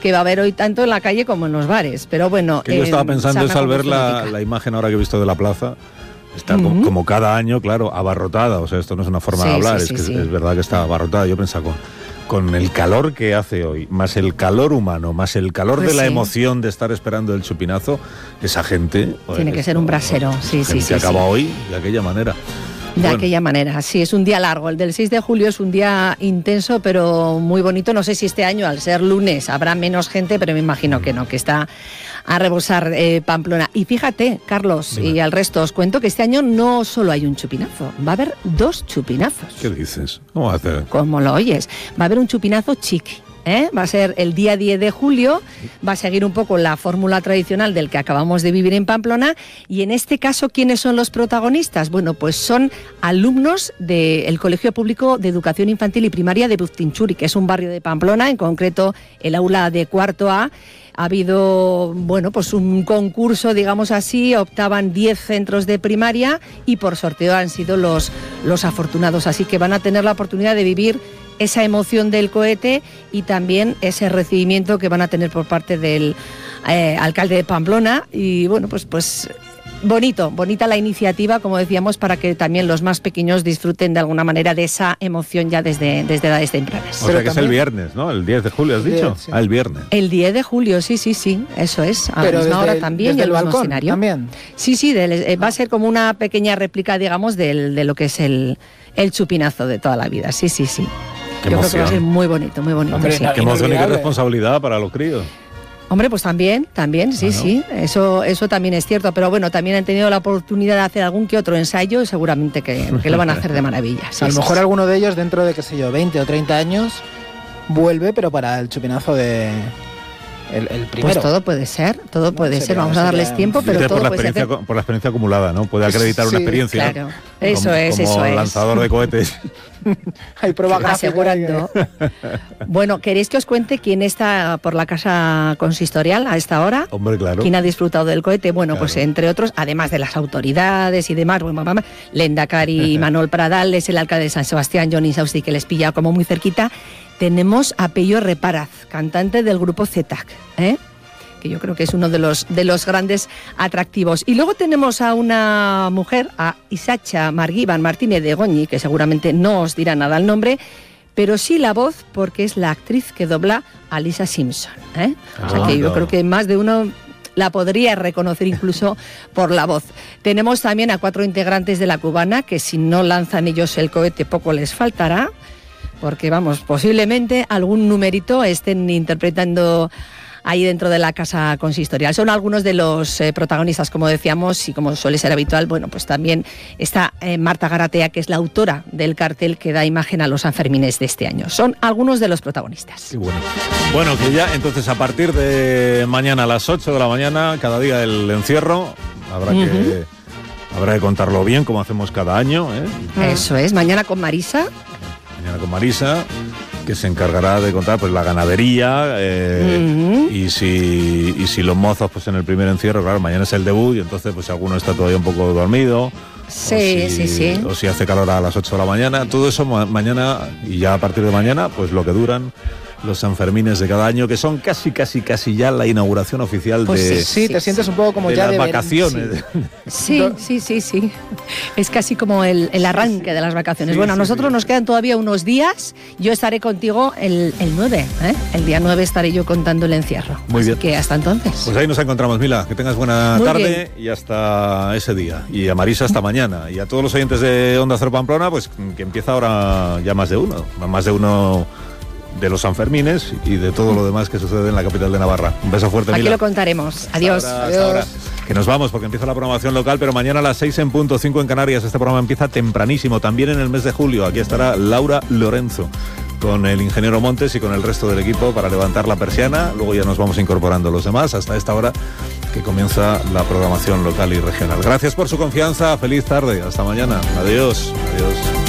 que va a haber hoy tanto en la calle como en los bares. Pero bueno... Que yo estaba pensando es al ver la imagen ahora que he visto de la plaza, está como cada año, claro, abarrotada. O sea, esto no es una forma de hablar, es verdad que está abarrotada. Yo pensaba con el calor que hace hoy, más el calor humano, más el calor de la emoción de estar esperando el chupinazo, esa gente... Tiene que ser un brasero, sí. acaba hoy de aquella manera. De aquella manera, sí, es un día largo. El del 6 de julio es un día intenso, pero muy bonito. No sé si este año, al ser lunes, habrá menos gente, pero me imagino que no, que está a rebosar Pamplona. Y fíjate, Carlos, y al resto os cuento que este año no solo hay un chupinazo, va a haber 2 chupinazos. ¿Qué dices? ¿Cómo va a hacer? Como lo oyes, va a haber un chupinazo chiqui. Va a ser el día 10 de julio, va a seguir un poco la fórmula tradicional del que acabamos de vivir en Pamplona, y en este caso, ¿quiénes son los protagonistas? Bueno, pues son alumnos del Colegio Público de Educación Infantil y Primaria de Buztinchuri, que es un barrio de Pamplona, en concreto el aula de cuarto A. Ha habido, pues un concurso, digamos así, optaban 10 centros de primaria y por sorteo han sido los afortunados, así que van a tener la oportunidad de vivir esa emoción del cohete y también ese recibimiento que van a tener por parte del alcalde de Pamplona. Y pues bonita la iniciativa, como decíamos, para que también los más pequeños disfruten de alguna manera de esa emoción ya desde edades tempranas. O sea que es el viernes, ¿no? El 10 de julio, ¿has dicho? Sí. El viernes. El 10 de julio, sí, eso es. A la misma hora también, desde y el mismo balcón escenario. También. Sí, va a ser como una pequeña réplica, digamos, de lo que es el chupinazo de toda la vida. Sí. Yo creo que va a ser muy bonito. Hombre, sí. Qué emoción y qué responsabilidad para los críos. Hombre, pues también, sí, eso también es cierto, pero bueno, también han tenido la oportunidad de hacer algún que otro ensayo y seguramente que lo van a hacer de maravilla. Sí, a lo mejor alguno de ellos dentro de, 20 o 30 años vuelve, pero para el chupinazo de... El primero. Pues todo puede ser, vamos a darles tiempo, pero todo puede ser. Por la experiencia acumulada, ¿no? Puede acreditar una experiencia. Claro, eso es. Como lanzador de cohetes. Hay prueba asegurando. Bueno, ¿queréis que os cuente quién está por la casa consistorial a esta hora? Hombre, claro. ¿Quién ha disfrutado del cohete? Bueno, claro. Pues entre otros, además de las autoridades y demás, Lehendakari Manol Pradal, es el alcalde de San Sebastián, Johnny Sausti, que les pilla como muy cerquita. Tenemos a Pello Reparaz, cantante del grupo ZETAC, que yo creo que es uno de los grandes atractivos. Y luego tenemos a una mujer, a Isacha Marguiban Martínez de Goñi, que seguramente no os dirá nada el nombre, pero sí la voz, porque es la actriz que dobla a Lisa Simpson. O sea que yo creo que más de uno la podría reconocer incluso por la voz. Tenemos también a 4 integrantes de La Cubana, que si no lanzan ellos el cohete poco les faltará, porque posiblemente algún numerito estén interpretando ahí dentro de la casa consistorial. Son algunos de los protagonistas, como decíamos, y como suele ser habitual, pues también está Marta Garatea, que es la autora del cartel que da imagen a los Sanfermines de este año. Son algunos de los protagonistas. Qué bueno. Bueno, que ya entonces a partir de mañana a las 8 de la mañana, cada día el encierro, habrá que contarlo bien, como hacemos cada año. Eso es, mañana con Marisa, que se encargará de contar la ganadería y si los mozos en el primer encierro, claro, mañana es el debut y entonces si alguno está todavía un poco dormido, sí. O si hace calor a las 8 de la mañana, todo eso mañana, y ya a partir de mañana lo que duran los Sanfermines de cada año, que son casi ya la inauguración oficial sí, te sientes un poco como de ya las de vacaciones. Sí. Es casi como el arranque de las vacaciones. A nosotros nos quedan todavía unos días. Yo estaré contigo el 9, el día 9 estaré yo contando el encierro. Muy bien. Que hasta entonces. Pues ahí nos encontramos, Mila. Que tengas buena tarde y hasta ese día. Y a Marisa hasta mañana. Y a todos los oyentes de Onda Cero Pamplona, que empieza ahora ya más de uno de los Sanfermines y de todo lo demás que sucede en la capital de Navarra. Un beso fuerte, Mila. Aquí lo contaremos. Adiós. Hasta ahora. Que nos vamos porque empieza la programación local, pero mañana a las 6 en punto, 5 en Canarias. Este programa empieza tempranísimo, también en el mes de julio. Aquí estará Laura Lorenzo con el ingeniero Montes y con el resto del equipo para levantar la persiana. Luego ya nos vamos incorporando los demás hasta esta hora que comienza la programación local y regional. Gracias por su confianza. Feliz tarde. Hasta mañana. Adiós.